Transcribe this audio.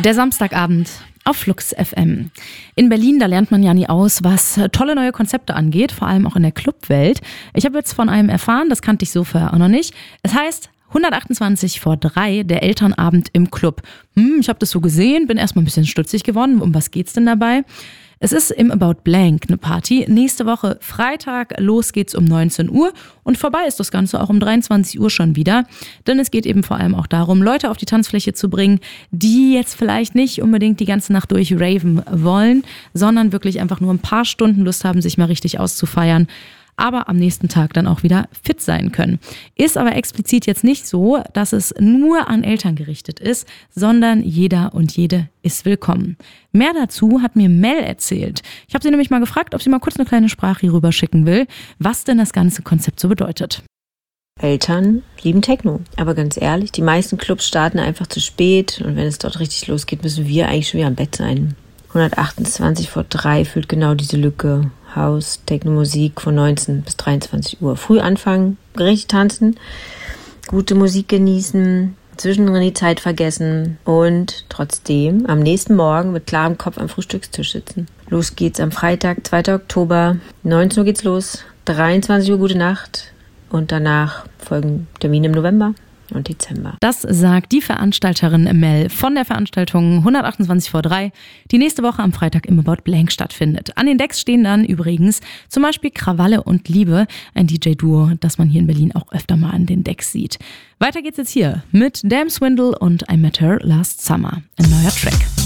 Der Samstagabend auf Flux FM. In Berlin, da lernt man ja nie aus, was tolle neue Konzepte angeht, vor allem auch in der Clubwelt. Ich habe jetzt von einem erfahren, das kannte ich so vorher auch noch nicht. Es heißt 128 vor 3, der Elternabend im Club. Ich habe das so gesehen, bin erstmal ein bisschen stutzig geworden. Um was geht's denn dabei? Es ist im About Blank eine Party. Nächste Woche Freitag, los geht's um 19 Uhr und vorbei ist das Ganze auch um 23 Uhr schon wieder. Denn es geht eben vor allem auch darum, Leute auf die Tanzfläche zu bringen, die jetzt vielleicht nicht unbedingt die ganze Nacht durch raven wollen, sondern wirklich einfach nur ein paar Stunden Lust haben, sich mal richtig auszufeiern, aber am nächsten Tag dann auch wieder fit sein können. Ist aber explizit jetzt nicht so, dass es nur an Eltern gerichtet ist, sondern jeder und jede ist willkommen. Mehr dazu hat mir Mel erzählt. Ich habe sie nämlich mal gefragt, ob sie mal kurz eine kleine Sprache hier rüber schicken will, was denn das ganze Konzept so bedeutet. Eltern lieben Techno. Aber ganz ehrlich, die meisten Clubs starten einfach zu spät und wenn es dort richtig losgeht, müssen wir eigentlich schon wieder am Bett sein. 128 vor 3 füllt genau diese Lücke. House, Techno-Musik von 19 bis 23 Uhr. Früh anfangen, richtig tanzen, gute Musik genießen, zwischendrin die Zeit vergessen und trotzdem am nächsten Morgen mit klarem Kopf am Frühstückstisch sitzen. Los geht's am Freitag, 2. Oktober, 19 Uhr geht's los, 23 Uhr gute Nacht und danach folgen Termine im November und Dezember. Das sagt die Veranstalterin Mel von der Veranstaltung 128 vor 3, die nächste Woche am Freitag im About Blank stattfindet. An den Decks stehen dann übrigens zum Beispiel Krawalle und Liebe, ein DJ-Duo, das man hier in Berlin auch öfter mal an den Decks sieht. Weiter geht's jetzt hier mit Damn Swindle und I Met Her Last Summer, ein neuer Track.